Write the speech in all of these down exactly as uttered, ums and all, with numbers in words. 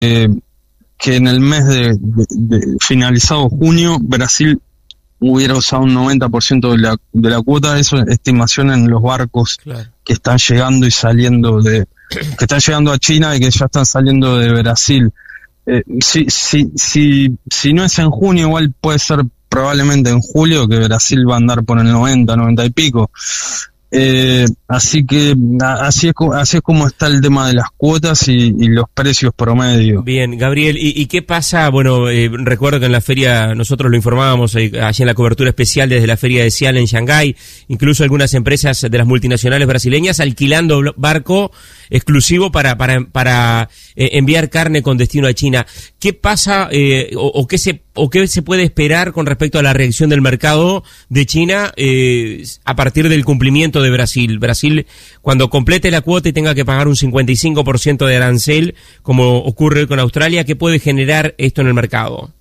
eh, que en el mes de, de, de finalizado junio, Brasil hubiera usado un noventa por ciento de la, de la cuota. Eso es estimación en los barcos, claro, que están llegando y saliendo de, que están llegando a China y que ya están saliendo de Brasil. Eh, si, si, si, si no es en junio, igual puede ser probablemente en julio, que Brasil va a andar por el noventa, noventa y pico. Eh, así que así es, así es como está el tema de las cuotas y, y los precios promedio. Bien, Gabriel, ¿y, y qué pasa? Bueno, eh, recuerdo que en la feria nosotros lo informábamos eh, allí en la cobertura especial desde la feria de Xi'an en Shanghái, incluso algunas empresas de las multinacionales brasileñas alquilando barco exclusivo para para para eh, enviar carne con destino a China. ¿Qué pasa eh, o, o qué se o qué se puede esperar con respecto a la reacción del mercado de China eh, a partir del cumplimiento de Brasil? Brasil, cuando complete la cuota y tenga que pagar un cincuenta y cinco por ciento de arancel, como ocurre con Australia, ¿qué puede generar esto en el mercado?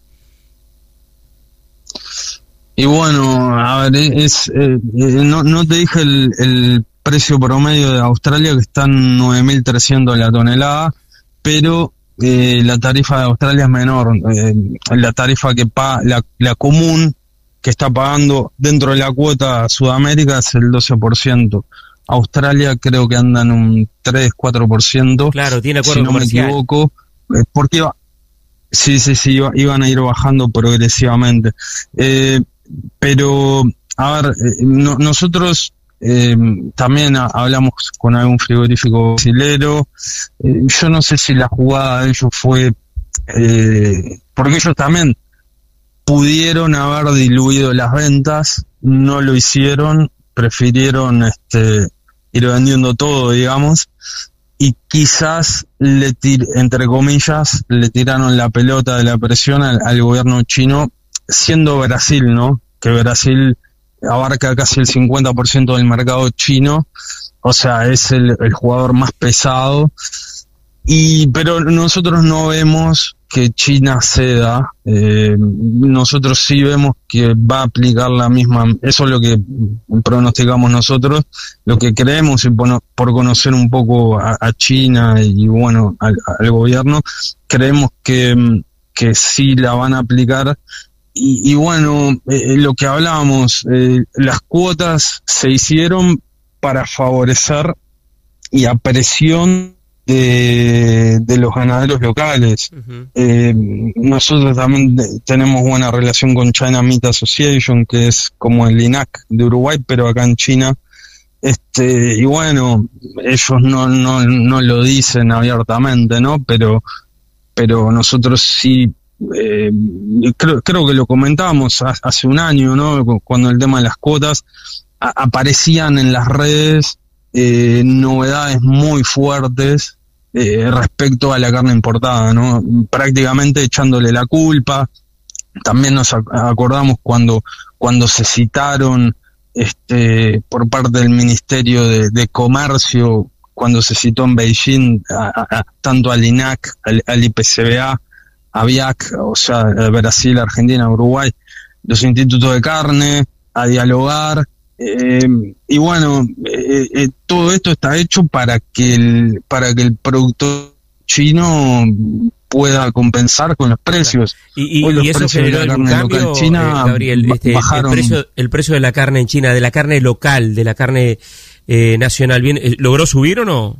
Y bueno, a ver, es eh, no, no te dije el, el precio promedio de Australia, que está en nueve mil trescientos la tonelada, pero eh, la tarifa de Australia es menor. Eh, la tarifa que paga, la, la común que está pagando dentro de la cuota Sudamérica es el doce por ciento. Australia creo que anda en un tres, cuatro por ciento. Claro, tiene acuerdo si no comercial. me equivoco, eh, porque iba, sí, sí, sí, iba, iban a ir bajando progresivamente. Eh, pero, a ver, eh, no, nosotros eh, también a, hablamos con algún frigorífico brasilero. Eh, yo no sé si la jugada de ellos fue, eh, porque ellos también pudieron haber diluido las ventas, no lo hicieron, prefirieron este ir vendiendo todo, digamos, y quizás le tir, entre comillas, le tiraron la pelota de la presión al, al gobierno chino, siendo Brasil, ¿no? Que Brasil abarca casi el cincuenta por ciento del mercado chino, o sea, es el, el jugador más pesado, y pero nosotros no vemos que China ceda. Eh, nosotros sí vemos que va a aplicar la misma, eso es lo que pronosticamos nosotros, lo que creemos, y por, por conocer un poco a, a China y bueno, al, al gobierno, creemos que, que sí la van a aplicar. Y, y bueno, eh, lo que hablábamos, eh, las cuotas se hicieron para favorecer y a presión de, de los ganaderos locales. Uh-huh. Eh, nosotros también de, tenemos buena relación con China Meat Association, que es como el I N A C de Uruguay, pero acá en China. Este, y bueno, ellos no, no, no lo dicen abiertamente, ¿no? Pero, pero nosotros sí, eh, creo, creo que lo comentábamos hace un año, ¿no? Cuando el tema de las cuotas a, aparecían en las redes eh, novedades muy fuertes eh, respecto a la carne importada, ¿no? Prácticamente echándole la culpa. También nos acordamos cuando, cuando se citaron este por parte del Ministerio de, de Comercio, cuando se citó en Beijing a, a, tanto al I N A C, al, al I P C B A, a B I A C, o sea, Brasil, Argentina, Uruguay, los institutos de carne, a dialogar, eh, y bueno, eh, eh, todo esto está hecho para que el, para que el productor chino pueda compensar con los precios. Y, y, y eso generó algún cambio, China, eh, Gabriel, este, bajaron. El precio, el precio de la carne en China, de la carne local, de la carne eh, nacional, bien, ¿logró subir o no?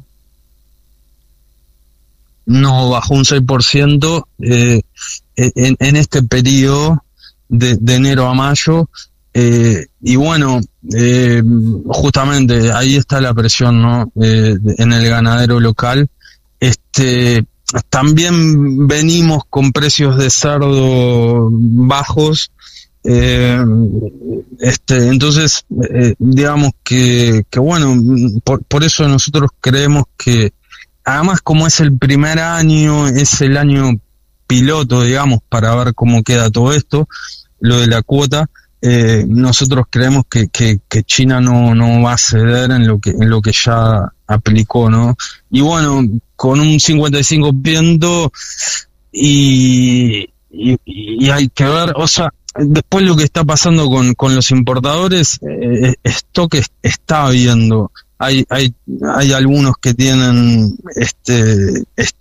No, bajó un seis por ciento eh, en, en este periodo de, de enero a mayo, eh, y bueno, eh, justamente ahí está la presión, ¿no? Eh, en el ganadero local. Este, también venimos con precios de cerdo bajos, eh, este, entonces, eh, digamos que, que bueno, por, por eso nosotros creemos que, además, como es el primer año, es el año piloto, digamos, para ver cómo queda todo esto, lo de la cuota, eh, nosotros creemos que, que, que China no, no va a ceder en lo que, en lo que ya aplicó, ¿no? Y bueno, con un cincuenta y cinco por ciento y, y, y hay que ver, o sea, después lo que está pasando con, con los importadores, eh, stock está habiendo. Hay, hay, hay algunos que tienen este stock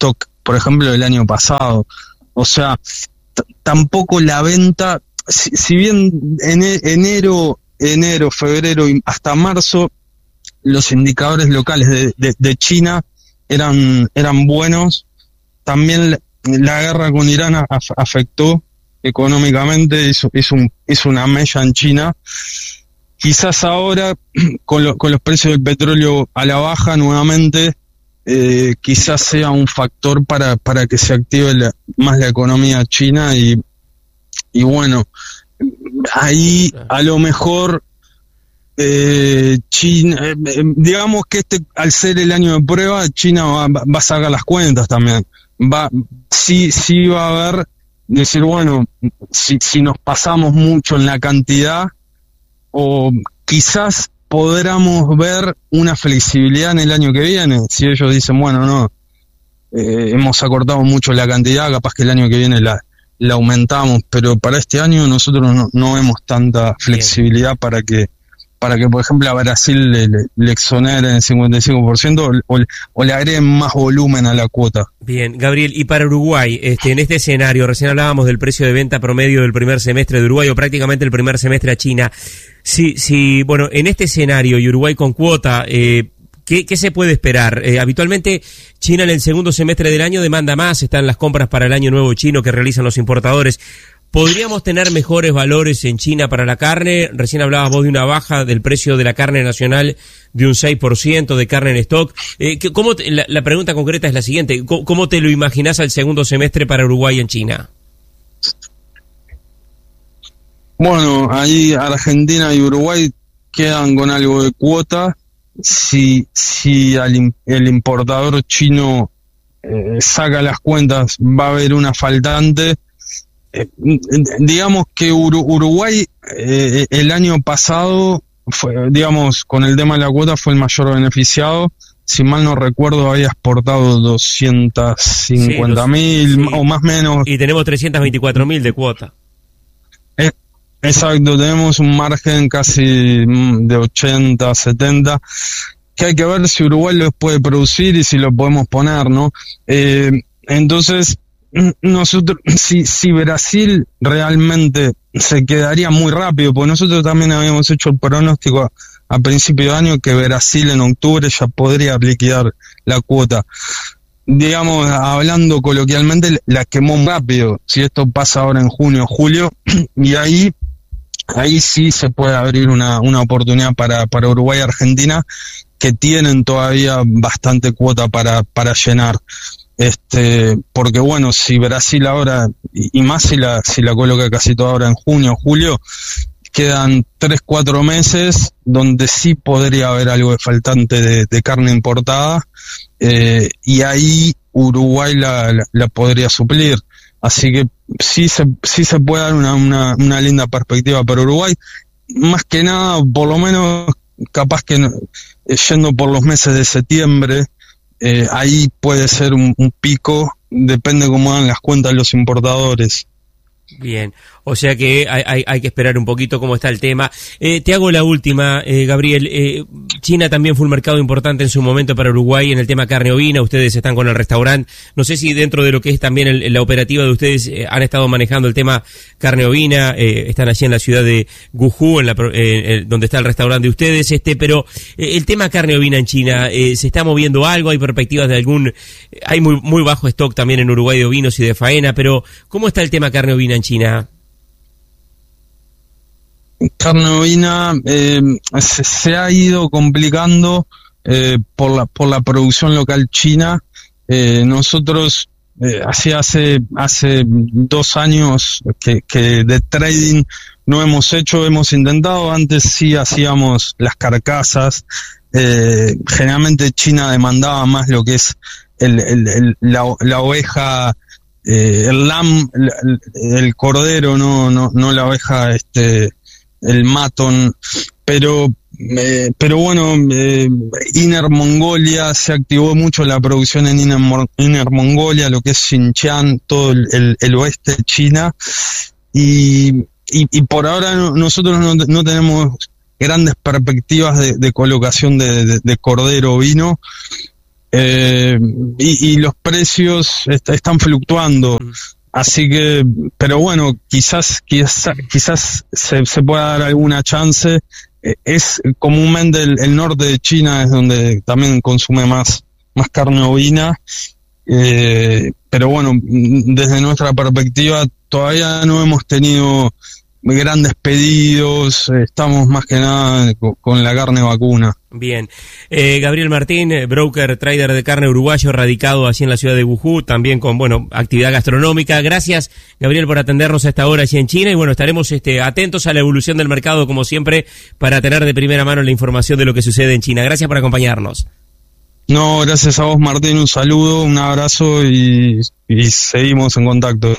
por ejemplo, del año pasado. O sea, t- tampoco la venta, si, si bien en enero, enero, febrero y hasta marzo, los indicadores locales de, de, de China eran, eran buenos, también la, la guerra con Irán af, afectó económicamente, hizo, hizo, un, hizo una mella en China. Quizás ahora, con, lo, con los precios del petróleo a la baja nuevamente, eh, quizás sea un factor para, para que se active la, más la economía china y, y bueno, ahí a lo mejor eh, China, eh, digamos que este, al ser el año de prueba, China va, va a sacar las cuentas también. Va, sí, sí va a haber, decir, bueno, si, si nos pasamos mucho en la cantidad, o quizás podamos ver una flexibilidad en el año que viene, si ellos dicen, bueno, no, eh, hemos acortado mucho la cantidad, capaz que el año que viene la, la aumentamos, pero para este año nosotros no, no vemos tanta flexibilidad para que, para que por ejemplo a Brasil le, le, le exoneren el cincuenta y cinco por ciento o, o le agreguen más volumen a la cuota. Bien, Gabriel, y para Uruguay, este, en este escenario, recién hablábamos del precio de venta promedio del primer semestre de Uruguay, o prácticamente el primer semestre a China. Sí, sí, bueno, en este escenario y Uruguay con cuota, eh, ¿qué, qué se puede esperar? Eh, habitualmente China en el segundo semestre del año demanda más, están las compras para el año nuevo chino que realizan los importadores. ¿Podríamos tener mejores valores en China para la carne? Recién hablabas vos de una baja del precio de la carne nacional de un seis por ciento de carne en stock. Eh, ¿cómo te, la, la pregunta concreta es la siguiente. ¿Cómo, cómo te lo imaginás al segundo semestre para Uruguay en China? Bueno, ahí Argentina y Uruguay quedan con algo de cuota. Si, si al, el importador chino eh, saca las cuentas, va a haber una faltante. Eh, digamos que Ur- Uruguay eh, el año pasado, fue, digamos, con el tema de la cuota fue el mayor beneficiado. Si mal no recuerdo, había exportado doscientos cincuenta mil sí, sí. o más o menos. Y tenemos trescientos veinticuatro mil de cuota. Eh, exacto, tenemos un margen casi de ochenta, setenta, que hay que ver si Uruguay lo puede producir y si lo podemos poner, ¿no? Eh, entonces, nosotros, si, si Brasil realmente se quedaría muy rápido, porque nosotros también habíamos hecho el pronóstico a, a principio de año que Brasil en octubre ya podría liquidar la cuota. Digamos, hablando coloquialmente, la quemó muy rápido, si esto pasa ahora en junio o julio, y ahí, ahí sí se puede abrir una, una oportunidad para, para Uruguay y Argentina, que tienen todavía bastante cuota para, para llenar. Este, porque bueno, si Brasil ahora, y, y más si la, si la coloca casi toda ahora en junio o julio, quedan tres, cuatro meses donde sí podría haber algo de faltante de, de carne importada, eh, y ahí Uruguay la, la, la podría suplir. Así que sí se, sí se puede dar una, una, una linda perspectiva para Uruguay, más que nada, por lo menos, capaz que eh, yendo por los meses de septiembre, Eh, ahí puede ser un, un pico, depende cómo dan las cuentas los importadores. Bien, o sea que hay, hay, hay que esperar un poquito cómo está el tema. Eh, te hago la última, eh, Gabriel. Eh, China también fue un mercado importante en su momento para Uruguay en el tema carne ovina. Ustedes están con el restaurante. No sé si dentro de lo que es también el, la operativa de ustedes eh, han estado manejando el tema carne ovina. Eh, están allí en la ciudad de Gujú, en la, eh, donde está el restaurante de ustedes. Este, pero eh, el tema carne ovina en China, eh, ¿se está moviendo algo? ¿Hay perspectivas de algún? Hay muy, muy bajo stock también en Uruguay de ovinos y de faena, pero ¿cómo está el tema carne ovina en China? Carne ovina eh, se, se ha ido complicando eh, por la por la producción local china. Eh, nosotros eh, hace hace hace dos años que, que de trading no hemos hecho, hemos intentado. Antes sí hacíamos las carcasas. Eh, generalmente China demandaba más lo que es el, el, el la, la oveja. Eh, el lam, el, el cordero, no, no, no la oveja, este, el matón, pero, eh, pero bueno, eh, Inner Mongolia, se activó mucho la producción en Inner, Inner Mongolia, lo que es Xinjiang, todo el, el, el oeste de China, y, y, y por ahora no, nosotros no, no tenemos grandes perspectivas de, de colocación de, de, de cordero ovino. eh, y, y los precios est- están fluctuando. Así que, pero bueno, quizás, quizás, quizás se, se pueda dar alguna chance. Eh, es comúnmente el, el norte de China es donde también consume más, más carne ovina. Eh, pero bueno, desde nuestra perspectiva todavía no hemos tenido grandes pedidos, estamos más que nada con, con la carne vacuna. Bien. Eh, Gabriel Martín, broker, trader de carne uruguayo, radicado allí en la ciudad de Wuhu, también con, bueno, actividad gastronómica. Gracias, Gabriel, por atendernos a esta hora allí en China, y bueno, estaremos este, atentos a la evolución del mercado, como siempre, para tener de primera mano la información de lo que sucede en China. Gracias por acompañarnos. No, gracias a vos, Martín, un saludo, un abrazo y, y seguimos en contacto.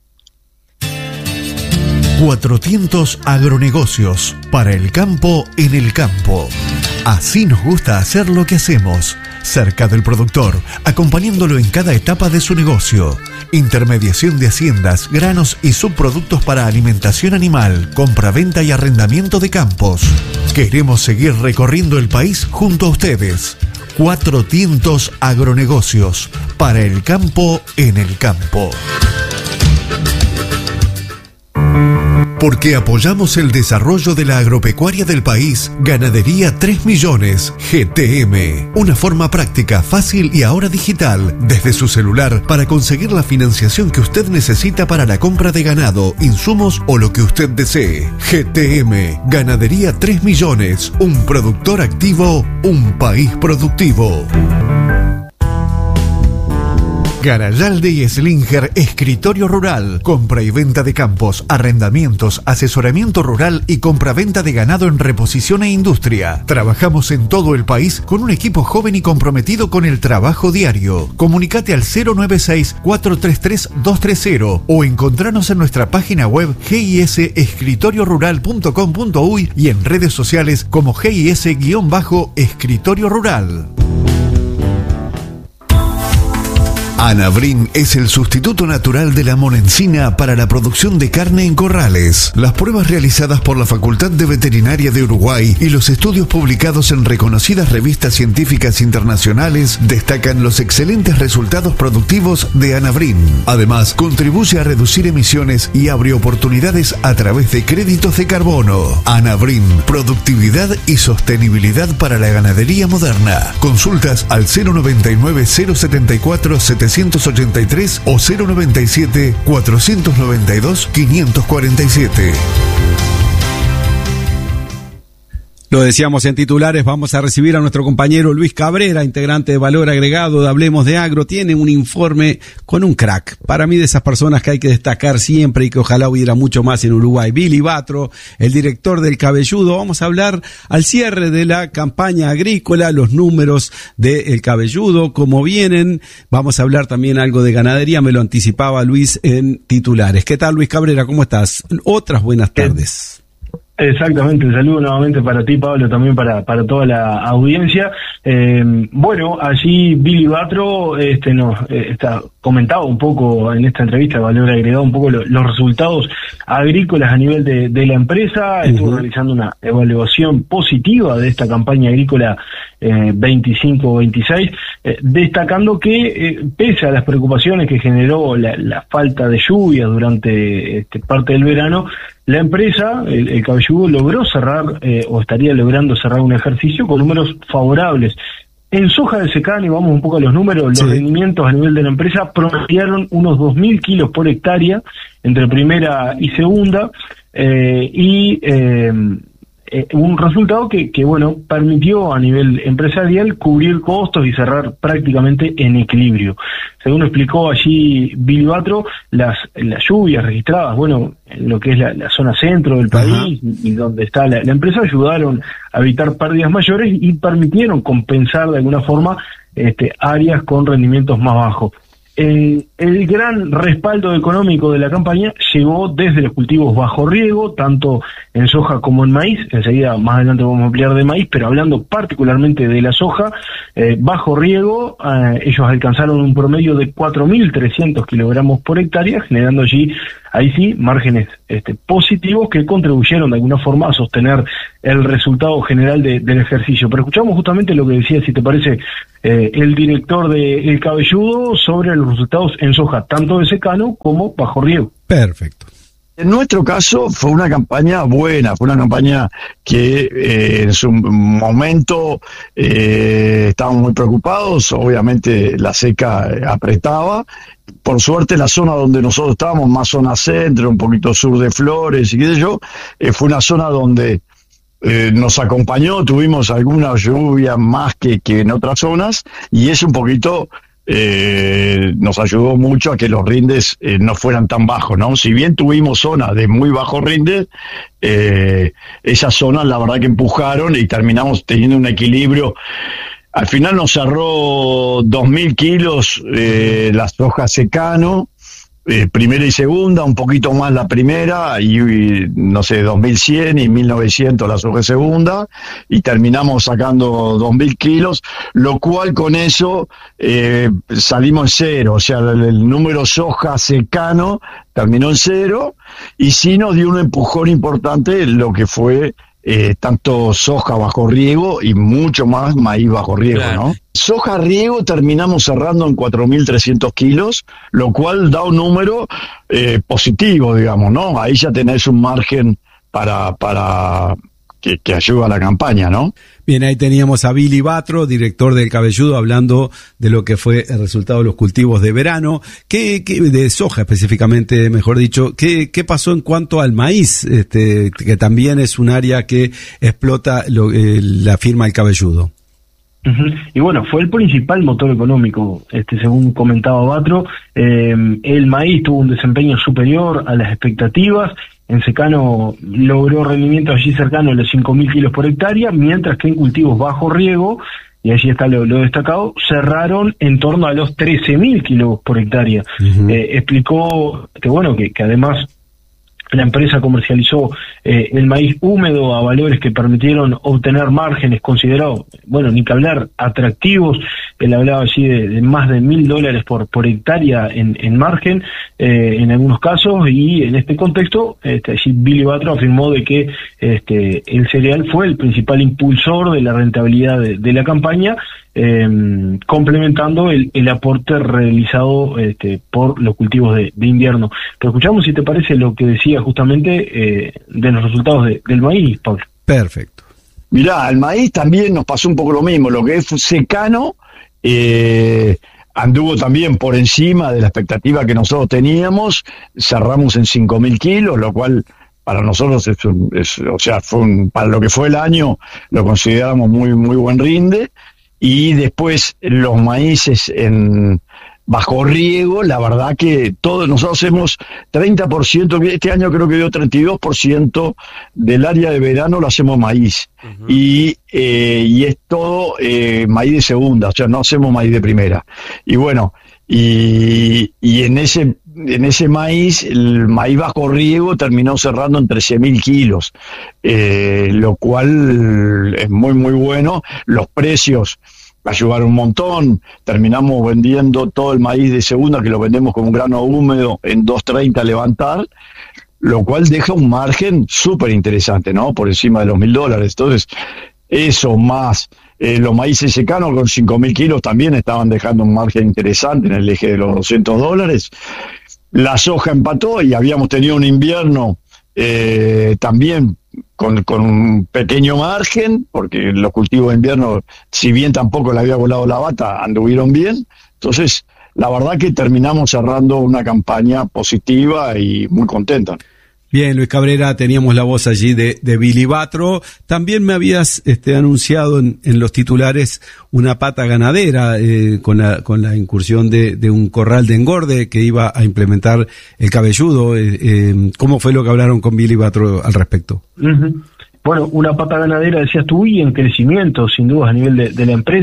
Cuatrocientos Agronegocios, para el campo en el campo. Así nos gusta hacer lo que hacemos, cerca del productor, acompañándolo en cada etapa de su negocio. Intermediación de haciendas, granos y subproductos para alimentación animal, compra-venta y arrendamiento de campos. Queremos seguir recorriendo el país junto a ustedes. Cuatrocientos Agronegocios, para el campo en el campo. Porque apoyamos el desarrollo de la agropecuaria del país, Ganadería tres millones, G T M. Una forma práctica, fácil y ahora digital, desde su celular, para conseguir la financiación que usted necesita para la compra de ganado, insumos o lo que usted desee. G T M, Ganadería tres millones, un productor activo, un país productivo. Garayalde y Slinger, escritorio rural, compra y venta de campos, arrendamientos, asesoramiento rural y compra-venta de ganado en reposición e industria. Trabajamos en todo el país con un equipo joven y comprometido con el trabajo diario. Comunicate al cero nueve seis, cuatro tres tres, dos tres cero o encontranos en nuestra página web g i s escritorio rural punto com punto u y y en redes sociales como G I S-Escritorio Rural. Anavrin es el sustituto natural de la monencina para la producción de carne en corrales. Las pruebas realizadas por la Facultad de Veterinaria de Uruguay y los estudios publicados en reconocidas revistas científicas internacionales destacan los excelentes resultados productivos de Anavrin. Además, contribuye a reducir emisiones y abre oportunidades a través de créditos de carbono. Anavrin, productividad y sostenibilidad para la ganadería moderna. Consultas al cero noventa y nueve, cero setenta y cuatro, setecientos ochenta y tres o cero noventa y siete, cuatrocientos noventa y dos, quinientos cuarenta y siete. Lo decíamos en titulares, vamos a recibir a nuestro compañero Luis Cabrera, integrante de Valor Agregado de Hablemos de Agro. Tiene un informe con un crack, para mí de esas personas que hay que destacar siempre y que ojalá hubiera mucho más en Uruguay. Billy Batro, el director del Cabelludo. Vamos a hablar al cierre de la campaña agrícola, los números del Cabelludo, cómo vienen. Vamos a hablar también algo de ganadería, me lo anticipaba Luis en titulares. ¿Qué tal, Luis Cabrera? ¿Cómo estás? Otras buenas tardes. Exactamente, saludo nuevamente para ti, Pablo, también para para toda la audiencia. Eh, bueno, allí Billy Batro este, nos eh, está, comentaba un poco en esta entrevista de Valor Agregado un poco lo, los resultados agrícolas a nivel de, de la empresa. Uh-huh. Estuvo realizando una evaluación positiva de esta campaña agrícola eh, veinticinco veintiséis, eh, destacando que eh, pese a las preocupaciones que generó la, la falta de lluvia durante este, parte del verano, la empresa, el, el Cabelludo, logró cerrar, eh, o estaría logrando cerrar un ejercicio con números favorables. En soja de secano, y vamos un poco a los números, los sí. rendimientos a nivel de la empresa promediaron unos dos mil kilos por hectárea entre primera y segunda, eh, y eh, eh, un resultado que, que, bueno, permitió a nivel empresarial cubrir costos y cerrar prácticamente en equilibrio. Según explicó allí Billy Batro, las, las lluvias registradas, bueno, en lo que es la, la zona centro del país y, y donde está la, la empresa, ayudaron a evitar pérdidas mayores y permitieron compensar de alguna forma este, áreas con rendimientos más bajos. Eh, el gran respaldo económico de la campaña llegó desde los cultivos bajo riego, tanto en soja como en maíz. Enseguida, más adelante vamos a ampliar de maíz, pero hablando particularmente de la soja, eh, bajo riego, eh, ellos alcanzaron un promedio de cuatro mil trescientos kilogramos por hectárea, generando allí, ahí sí, márgenes este, positivos que contribuyeron de alguna forma a sostener el resultado general de, del ejercicio. Pero escuchamos justamente lo que decía, si te parece, eh, el director de El Cabelludo sobre los resultados en soja, tanto de secano como bajo riego. Perfecto. En nuestro caso fue una campaña buena, fue una campaña que eh, en su momento eh, estábamos muy preocupados, obviamente la seca apretaba. Por suerte la zona donde nosotros estábamos, más zona centro, un poquito sur de Flores y qué sé yo, eh, fue una zona donde eh, nos acompañó, tuvimos alguna lluvia más que, que en otras zonas, y es un poquito... Eh, nos ayudó mucho a que los rindes eh, no fueran tan bajos, ¿no? Si bien tuvimos zonas de muy bajo rinde, eh, esas zonas la verdad que empujaron y terminamos teniendo un equilibrio. Al final nos cerró dos mil kilos eh, las hojas secano, eh, primera y segunda, un poquito más la primera, y, y no sé, dos mil cien y mil novecientos las hojas segunda, y terminamos sacando dos mil kilos, lo cual con eso eh, salimos en cero, o sea, el, el número soja secano terminó en cero, y sí nos dio un empujón importante lo que fue eh, tanto soja bajo riego y mucho más maíz bajo riego, claro, ¿no? Soja riego terminamos cerrando en cuatro mil trescientos kilos, lo cual da un número eh, positivo, digamos, ¿no? Ahí ya tenés un margen para para que, que ayuda a la campaña, ¿no? Bien, ahí teníamos a Billy Batro, director del Cabelludo, hablando de lo que fue el resultado de los cultivos de verano, ¿Qué, qué, de soja específicamente, mejor dicho. ¿Qué, qué pasó en cuanto al maíz, este, que también es un área que explota lo, eh, la firma El Cabelludo? Uh-huh. Y bueno, fue el principal motor económico, este, según comentaba Batro. Eh, el maíz tuvo un desempeño superior a las expectativas. En secano logró rendimiento allí cercano a los cinco mil kilos por hectárea, mientras que en cultivos bajo riego, y allí está lo, lo destacado, cerraron en torno a los trece mil kilos por hectárea. Uh-huh. Eh, explicó que bueno, que, que además la empresa comercializó eh, el maíz húmedo a valores que permitieron obtener márgenes considerados, bueno, ni que hablar, atractivos. Él hablaba allí de, de más de mil dólares por, por hectárea en, en margen, eh, en algunos casos, y en este contexto, este, allí Billy Batro afirmó de que este, el cereal fue el principal impulsor de la rentabilidad de, de la campaña, eh, complementando el, el aporte realizado este, por los cultivos de, de invierno. Pero escuchamos, si te parece, lo que decía justamente eh, de los resultados de, del maíz, Pablo. Perfecto. Mirá, el maíz también nos pasó un poco lo mismo, lo que es secano, eh, anduvo también por encima de la expectativa que nosotros teníamos, cerramos en cinco mil kilos, lo cual para nosotros es, un, es o sea, fue un, para lo que fue el año, lo consideramos muy, muy buen rinde. Y después los maíces en bajo riego, la verdad que todos nosotros hacemos treinta por ciento, este año creo que dio treinta y dos por ciento del área de verano lo hacemos maíz. Uh-huh. y, eh, y es todo eh, maíz de segunda, o sea, no hacemos maíz de primera. Y bueno, y, y en ese en ese maíz, el maíz bajo riego terminó cerrando en trece mil kilos, eh, lo cual es muy muy bueno. Los precios ayudaron un montón, terminamos vendiendo todo el maíz de segunda, que lo vendemos como un grano húmedo en dos treinta a levantar, lo cual deja un margen súper interesante, ¿no? Por encima de los mil dólares. Entonces, eso más eh, los maíces secanos con cinco mil kilos también estaban dejando un margen interesante en el eje de los doscientos dólares. La soja empató y habíamos tenido un invierno eh, también con, con un pequeño margen, porque los cultivos de invierno, si bien tampoco le había volado la bata, anduvieron bien. Entonces, la verdad que terminamos cerrando una campaña positiva y muy contenta. Bien, Luis Cabrera, teníamos la voz allí de, de Billy Batro. También me habías este, anunciado en, en los titulares una pata ganadera eh, con, la, con la incursión de, de un corral de engorde que iba a implementar El Cabelludo. Eh, eh, ¿Cómo fue lo que hablaron con Billy Batro al respecto? Uh-huh. Bueno, una pata ganadera, decías tú, y en crecimiento, sin duda, a nivel de, de la empresa.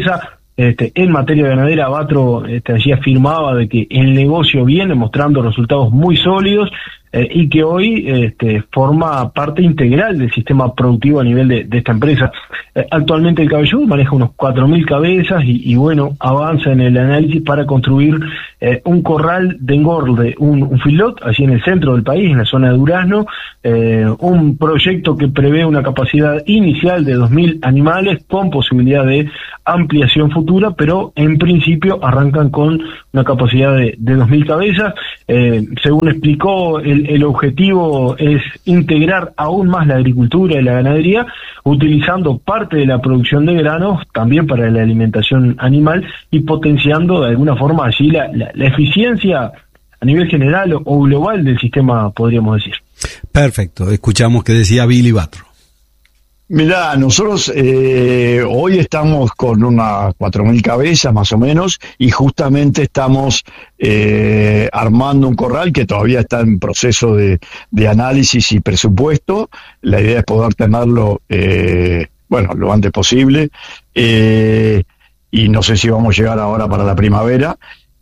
Este, en materia ganadera, Batro este, allí afirmaba de que el negocio viene mostrando resultados muy sólidos eh, y que hoy este, forma parte integral del sistema productivo a nivel de, de esta empresa. Eh, actualmente el Cabelludo maneja unos cuatro mil cabezas y, y bueno, avanza en el análisis para construir eh, un corral de engorde, un, un feedlot, allí en el centro del país, en la zona de Durazno, eh, un proyecto que prevé una capacidad inicial de dos mil animales con posibilidad de ampliación futura, pero en principio arrancan con una capacidad de, de dos mil cabezas. Eh, según explicó, el, el objetivo es integrar aún más la agricultura y la ganadería, utilizando parte de la producción de granos también para la alimentación animal y potenciando de alguna forma allí la, la, la eficiencia a nivel general o, o global del sistema, podríamos decir. Perfecto, escuchamos que decía Billy Batro. Mirá, nosotros eh, hoy estamos con unas cuatro mil cabezas más o menos y justamente estamos eh, armando un corral que todavía está en proceso de, de análisis y presupuesto. La idea es poder tenerlo, eh, bueno, lo antes posible eh, y no sé si vamos a llegar ahora para la primavera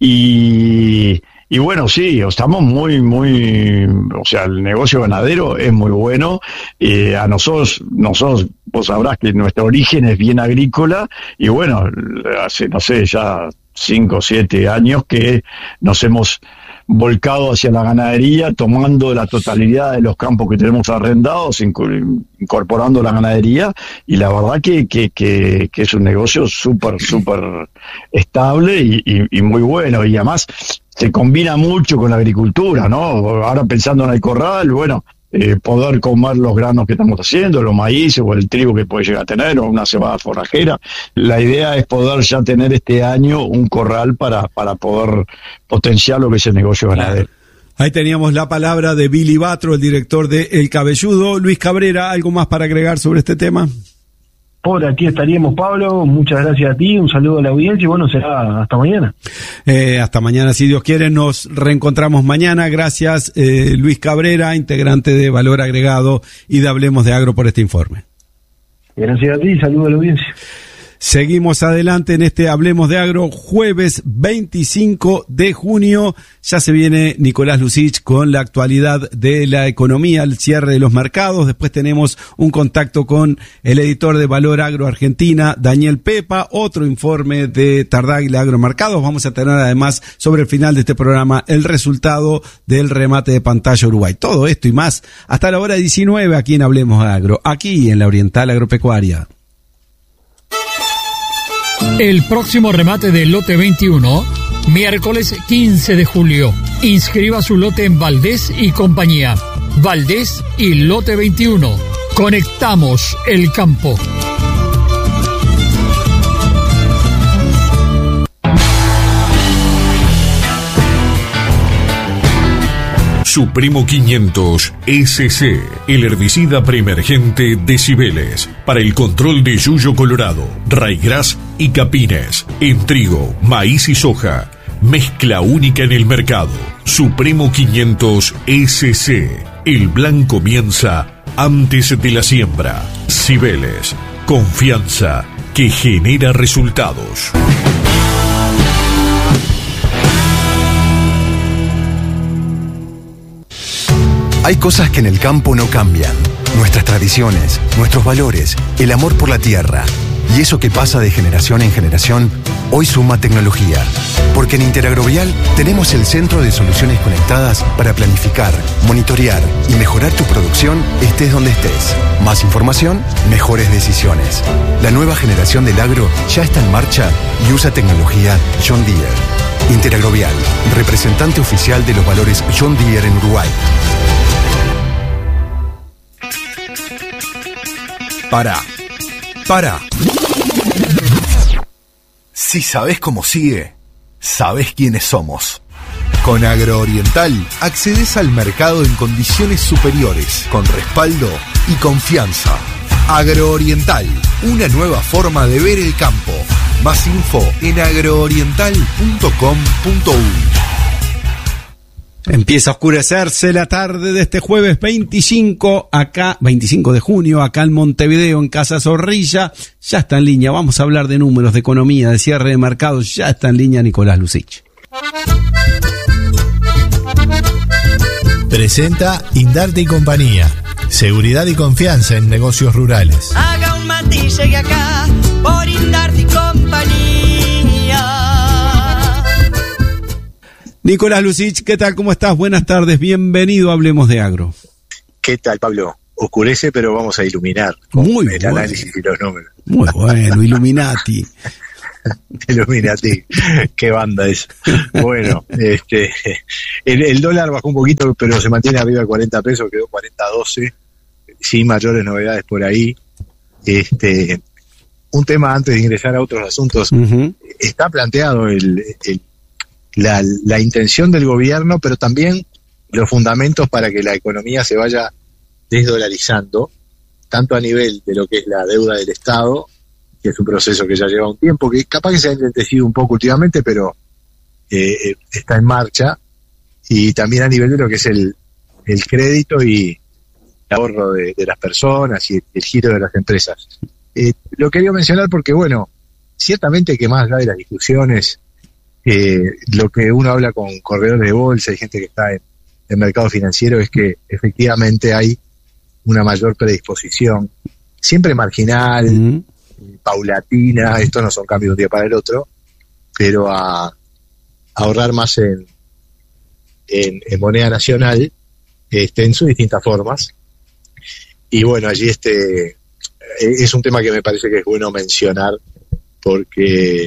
y... Y bueno, sí, estamos muy, muy, o sea, el negocio ganadero es muy bueno. Eh, a nosotros, nosotros, vos sabrás que nuestro origen es bien agrícola y bueno, hace, no sé, ya cinco o siete años que nos hemos volcado hacia la ganadería, tomando la totalidad de los campos que tenemos arrendados, incorporando la ganadería, y la verdad que, que, que, que es un negocio súper, súper estable y, y, y muy bueno, y además se combina mucho con la agricultura, ¿no? Ahora pensando en el corral, bueno, eh, poder comer los granos que estamos haciendo, los maíces o el trigo que puede llegar a tener, o una cebada forrajera. La idea es poder ya tener este año un corral para, para poder potenciar lo que es el negocio ganadero. Claro. Ahí teníamos la palabra de Billy Batro, el director de El Cabelludo. Luis Cabrera, ¿algo más para agregar sobre este tema? Por aquí estaríamos, Pablo. Muchas gracias a ti, un saludo a la audiencia y bueno, será hasta mañana. Eh, hasta mañana, si Dios quiere, nos reencontramos mañana. Gracias, eh, Luis Cabrera, integrante de Valor Agregado y de Hablemos de Agro, por este informe. Gracias a ti, saludo a la audiencia. Seguimos adelante en este Hablemos de Agro, jueves veinticinco de junio. Ya se viene Nicolás Lucich con la actualidad de la economía, el cierre de los mercados. Después tenemos un contacto con el editor de Valor Agro Argentina, Daniel Pepa, otro informe de Tardáguila Agromercados. Vamos a tener además sobre el final de este programa el resultado del remate de pantalla Uruguay. Todo esto y más hasta la hora diecinueve aquí en Hablemos de Agro, aquí en la Oriental Agropecuaria. El próximo remate del lote veintiuno, miércoles quince de julio. Inscriba su lote en Valdés y compañía. Valdés y lote veintiuno. Conectamos el campo. Supremo quinientos S C, el herbicida preemergente de Cibeles, para el control de yuyo colorado, raigrás y capines, en trigo, maíz y soja. Mezcla única en el mercado. Supremo quinientos S C, el plan comienza antes de la siembra. Cibeles, confianza que genera resultados. Hay cosas que en el campo no cambian. Nuestras tradiciones, nuestros valores, el amor por la tierra. Y eso que pasa de generación en generación, hoy suma tecnología. Porque en Interagrovial tenemos el centro de soluciones conectadas para planificar, monitorear y mejorar tu producción estés donde estés. Más información, mejores decisiones. La nueva generación del agro ya está en marcha y usa tecnología John Deere. Interagrovial, representante oficial de los valores John Deere en Uruguay. Para, para. Si sabés cómo sigue, sabés quiénes somos. Con Agrooriental accedes al mercado en condiciones superiores, con respaldo y confianza. Agrooriental, una nueva forma de ver el campo. Más info en agrooriental punto com punto uy. Empieza a oscurecerse la tarde de este jueves veinticinco, acá, veinticinco de junio, acá en Montevideo, en Casa Zorrilla. Ya está en línea, vamos a hablar de números, de economía, de cierre de mercados. Ya está en línea Nicolás Lucich. Presenta Indarte y Compañía. Seguridad y confianza en negocios rurales. Haga un mate y llegue acá por Indarte y Compañía. Nicolás Lucich, ¿qué tal? ¿Cómo estás? Buenas tardes, bienvenido a Hablemos de Agro. ¿Qué tal, Pablo? Oscurece, pero vamos a iluminar Muy el bueno. análisis y los números. Muy bueno, Illuminati. Illuminati, qué banda es. Bueno, este, el, el dólar bajó un poquito, pero se mantiene arriba de cuarenta pesos, quedó cuarenta a doce, sin mayores novedades por ahí. Este, un tema antes de ingresar a otros asuntos, uh-huh. Está planteado el, el La, la intención del gobierno, pero también los fundamentos para que la economía se vaya desdolarizando, tanto a nivel de lo que es la deuda del Estado, que es un proceso que ya lleva un tiempo, que capaz que se ha enlentecido un poco últimamente, pero eh, está en marcha, y también a nivel de lo que es el, el crédito y el ahorro de, de las personas y el, el giro de las empresas. Eh, lo quería mencionar porque, bueno, ciertamente que más allá de las discusiones, Eh, lo que uno habla con corredores de bolsa y gente que está en el mercado financiero es que efectivamente hay una mayor predisposición, siempre marginal, mm. paulatina, estos no son cambios de un día para el otro, pero a, a ahorrar más en, en, en moneda nacional, este, en sus distintas formas. Y bueno, allí este es un tema que me parece que es bueno mencionar porque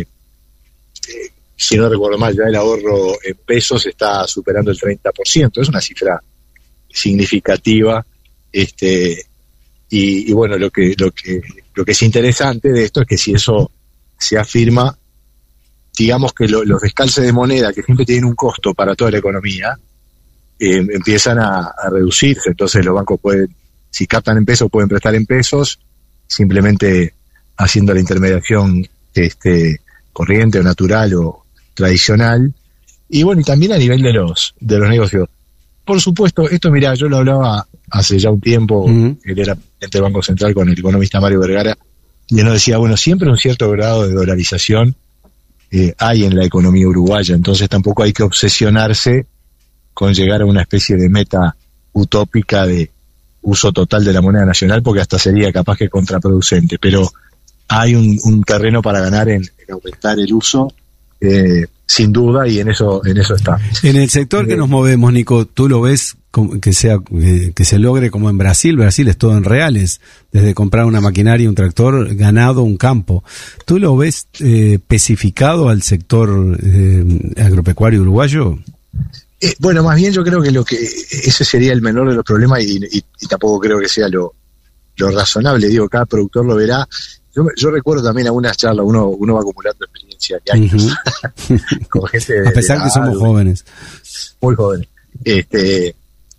eh, si no recuerdo mal, ya el ahorro en pesos está superando el treinta por ciento. Es una cifra significativa. Este, y, y bueno, lo que, lo que, lo que es interesante de esto es que si eso se afirma, digamos que lo, los descalces de moneda, que siempre tienen un costo para toda la economía, eh, empiezan a, a reducirse. Entonces los bancos pueden, si captan en pesos, pueden prestar en pesos, simplemente haciendo la intermediación este, corriente o natural o tradicional, y bueno, y también a nivel de los de los negocios. Por supuesto, esto, mirá, yo lo hablaba hace ya un tiempo, uh-huh. Él era presidente del Banco Central con el economista Mario Vergara, y él nos decía, bueno, siempre un cierto grado de dolarización eh, hay en la economía uruguaya, entonces tampoco hay que obsesionarse con llegar a una especie de meta utópica de uso total de la moneda nacional, porque hasta sería capaz que contraproducente, pero hay un, un terreno para ganar en, en aumentar el uso. Eh, sin duda, y en eso en eso está. En el sector eh, que nos movemos, Nico, ¿tú lo ves como que sea eh, que se logre como en Brasil? Brasil es todo en reales, desde comprar una maquinaria, un tractor, ganado, un campo. ¿Tú lo ves eh, especificado al sector eh, agropecuario uruguayo? Eh, bueno, más bien yo creo que lo que ese sería el menor de los problemas y, y, y tampoco creo que sea lo, lo razonable. Digo, cada productor lo verá. Yo, yo recuerdo también algunas charlas, uno, uno va acumulando experiencia de años, uh-huh. Con gente de, a pesar de que somos jóvenes. Muy jóvenes. Este,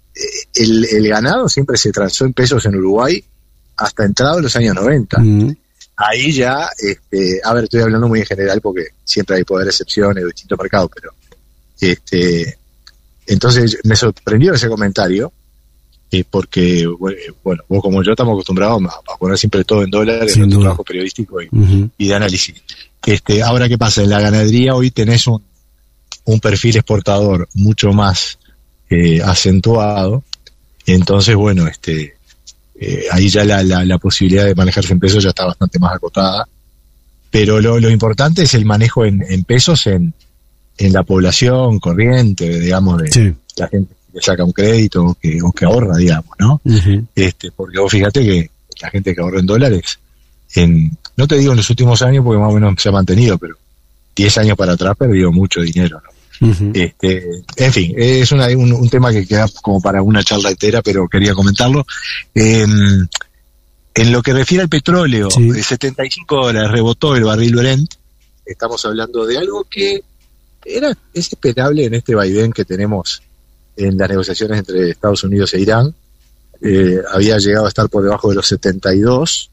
el, el ganado siempre se transó en pesos en Uruguay hasta entrado en los años noventa. Uh-huh. Ahí ya, este, a ver, estoy hablando muy en general porque siempre hay poder excepciones de distintos mercados, pero este, entonces me sorprendió ese comentario. Eh, porque, bueno, vos como yo estamos acostumbrados a, a poner siempre todo en dólares en nuestro trabajo periodístico y, uh-huh. y de análisis. Este, ahora, ¿qué pasa? En la ganadería hoy tenés un, un perfil exportador mucho más eh, acentuado, entonces, bueno, este eh, ahí ya la, la, la posibilidad de manejarse en pesos ya está bastante más acotada, pero lo, lo importante es el manejo en, en pesos en, en la población corriente, digamos, de sí. La gente que saca un crédito o que, o que ahorra, digamos, ¿no? Uh-huh. Este, porque vos fíjate que la gente que ahorra en dólares, en, no te digo en los últimos años porque más o menos se ha mantenido, pero diez años para atrás perdió mucho dinero, ¿no? Uh-huh. Este, en fin, es una, un, un tema que queda como para una charla entera, pero quería comentarlo. Eh, en lo que refiere al petróleo, sí. De setenta y cinco dólares rebotó el barril Brent. Estamos hablando de algo que era, es esperable en este vaivén que tenemos en las negociaciones entre Estados Unidos e Irán. Eh, había llegado a estar por debajo de los setenta y dos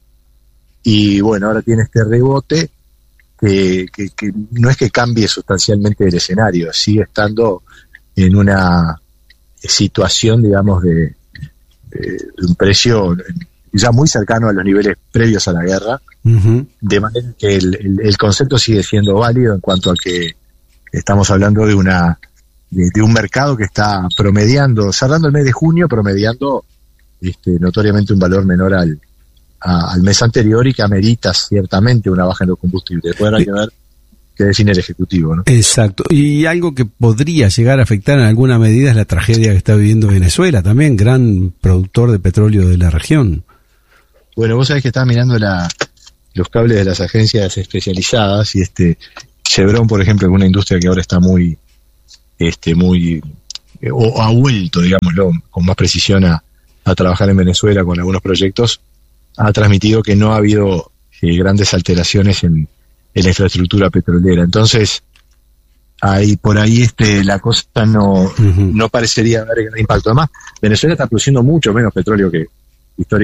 y bueno, ahora tiene este rebote que, que, que no es que cambie sustancialmente el escenario, sigue estando en una situación, digamos, de, de, de un precio ya muy cercano a los niveles previos a la guerra, uh-huh. de manera que el, el, el concepto sigue siendo válido en cuanto a que estamos hablando de una de, de un mercado que está promediando, cerrando el mes de junio, promediando este, notoriamente un valor menor al, a, al mes anterior y que amerita ciertamente una baja en los combustibles. Después habrá que ver qué define el Ejecutivo, ¿no? Exacto. Y algo que podría llegar a afectar en alguna medida es la tragedia que está viviendo Venezuela, también gran productor de petróleo de la región. Bueno, vos sabés que estaba mirando la, los cables de las agencias especializadas y este Chevron, por ejemplo, es una industria que ahora está muy, este, muy, eh, o ha vuelto, digámoslo, con más precisión a, a trabajar en Venezuela con algunos proyectos, ha transmitido que no ha habido eh, grandes alteraciones en, en la infraestructura petrolera. Entonces, ahí por ahí este la cosa no, uh-huh. no parecería haber gran impacto. Además, Venezuela está produciendo mucho menos petróleo que históricamente.